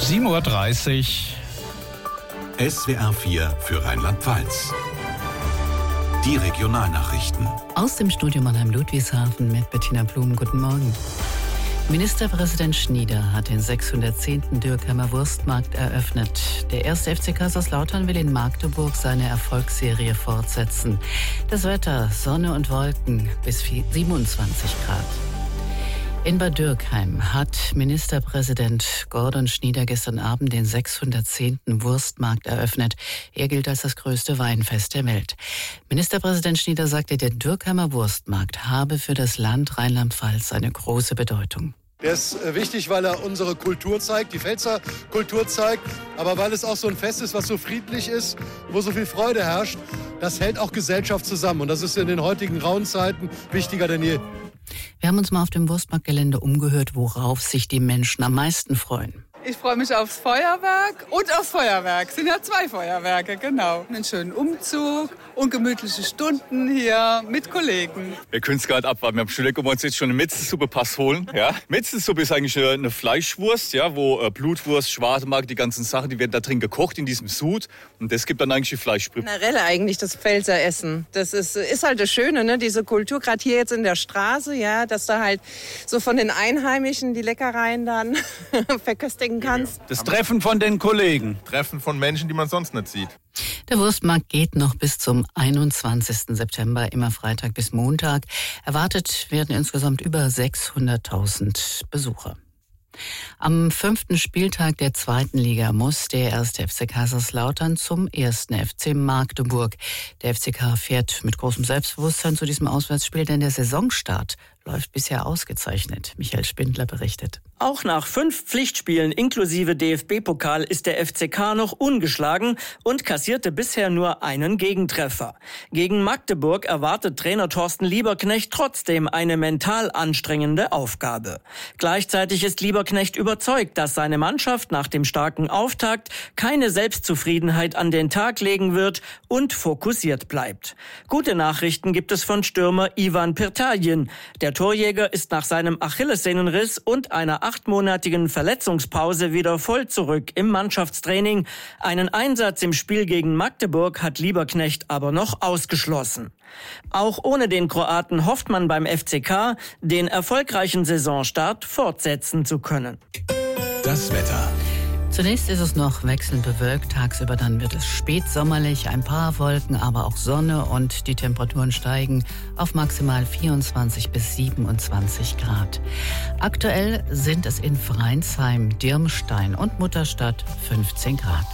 7:30 Uhr. SWR 4 für Rheinland-Pfalz. Die Regionalnachrichten. Aus dem Studio Mannheim-Ludwigshafen mit Bettina Blum. Guten Morgen. Ministerpräsident Schnieder hat den 610. Dürkheimer Wurstmarkt eröffnet. Der 1. FC Kaiserslautern will in Magdeburg seine Erfolgsserie fortsetzen. Das Wetter, Sonne und Wolken bis 27 Grad. In Bad Dürkheim hat Ministerpräsident Gordon Schnieder gestern Abend den 610. Wurstmarkt eröffnet. Er gilt als das größte Weinfest der Welt. Ministerpräsident Schnieder sagte, der Dürkheimer Wurstmarkt habe für das Land Rheinland-Pfalz eine große Bedeutung. Der ist wichtig, weil er unsere Kultur zeigt, die Pfälzer Kultur zeigt, aber weil es auch so ein Fest ist, was so friedlich ist, wo so viel Freude herrscht. Das hält auch Gesellschaft zusammen und das ist in den heutigen rauen Zeiten wichtiger denn je. Wir haben uns mal auf dem Wurstmarktgelände umgehört, worauf sich die Menschen am meisten freuen. Ich freue mich aufs Feuerwerk und aufs Feuerwerk. Es sind ja 2 Feuerwerke, genau. Einen schönen Umzug und gemütliche Stunden hier mit Kollegen. Wir können es gerade abwarten. Wir haben schon uns jetzt schon eine Metzensuppe-Pass holen. Ja? Metzensuppe ist eigentlich eine Fleischwurst, ja, wo Blutwurst, Schwartemark, die ganzen Sachen, die werden da drin gekocht in diesem Sud. Und das gibt dann eigentlich die Fleischbrühe. Generell eigentlich das Pfälzer Essen. Das ist halt das Schöne, ne? Diese Kultur, gerade hier jetzt in der Straße, ja, dass du halt so von den Einheimischen die Leckereien dann verköstigen kannst. Das Treffen von den Kollegen. Treffen von Menschen, die man sonst nicht sieht. Der Wurstmarkt geht noch bis zum 21. September, immer Freitag bis Montag. Erwartet werden insgesamt über 600.000 Besucher. Am 5. Spieltag der 2. Liga muss der 1. FC Kaiserslautern zum 1. FC Magdeburg. Der FCK fährt mit großem Selbstbewusstsein zu diesem Auswärtsspiel, denn der Saisonstart läuft bisher ausgezeichnet. Michael Spindler berichtet. Auch nach 5 Pflichtspielen inklusive DFB-Pokal ist der FCK noch ungeschlagen und kassierte bisher nur einen Gegentreffer. Gegen Magdeburg erwartet Trainer Thorsten Lieberknecht trotzdem eine mental anstrengende Aufgabe. Gleichzeitig ist Lieberknecht überzeugt, dass seine Mannschaft nach dem starken Auftakt keine Selbstzufriedenheit an den Tag legen wird und fokussiert bleibt. Gute Nachrichten gibt es von Stürmer Ivan Pirtajin. Der Torjäger ist nach seinem Achillessehnenriss und einer 8-monatigen Verletzungspause wieder voll zurück im Mannschaftstraining. Einen Einsatz im Spiel gegen Magdeburg hat Lieberknecht aber noch ausgeschlossen. Auch ohne den Kroaten hofft man beim FCK, den erfolgreichen Saisonstart fortsetzen zu können. Das Wetter. Zunächst ist es noch wechselnd bewölkt, tagsüber dann wird es spätsommerlich, ein paar Wolken, aber auch Sonne und die Temperaturen steigen auf maximal 24 bis 27 Grad. Aktuell sind es in Freinsheim, Dirmstein und Mutterstadt 15 Grad.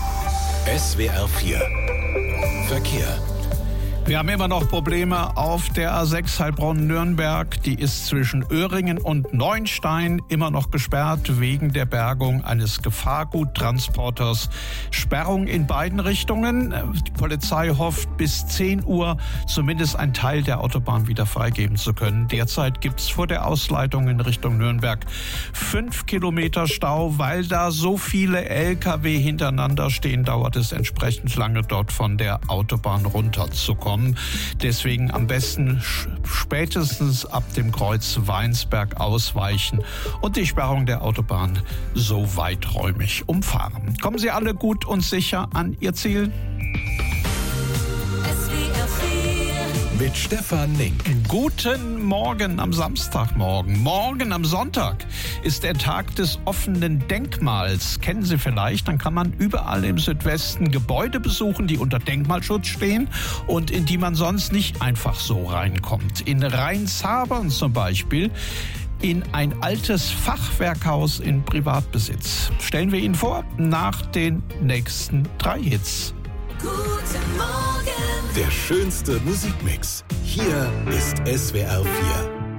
SWR 4 Verkehr. Wir haben immer noch Probleme auf der A6 Heilbronn-Nürnberg. Die ist zwischen Öhringen und Neuenstein immer noch gesperrt wegen der Bergung eines Gefahrguttransporters. Sperrung in beiden Richtungen. Die Polizei hofft, bis 10 Uhr zumindest einen Teil der Autobahn wieder freigeben zu können. Derzeit gibt es vor der Ausleitung in Richtung Nürnberg 5 Kilometer Stau. Weil da so viele Lkw hintereinander stehen, dauert es entsprechend lange, dort von der Autobahn runterzukommen. Deswegen am besten spätestens ab dem Kreuz Weinsberg ausweichen und die Sperrung der Autobahn so weiträumig umfahren. Kommen Sie alle gut und sicher an Ihr Ziel. Mit Stefan Link. Guten Morgen am Samstagmorgen. Morgen am Sonntag ist der Tag des offenen Denkmals. Kennen Sie vielleicht? Dann kann man überall im Südwesten Gebäude besuchen, die unter Denkmalschutz stehen und in die man sonst nicht einfach so reinkommt. In Rheinshabern zum Beispiel in ein altes Fachwerkhaus in Privatbesitz. Stellen wir Ihnen vor, nach den nächsten 3 Hits. Guten Morgen. Der schönste Musikmix. Hier ist SWR 4.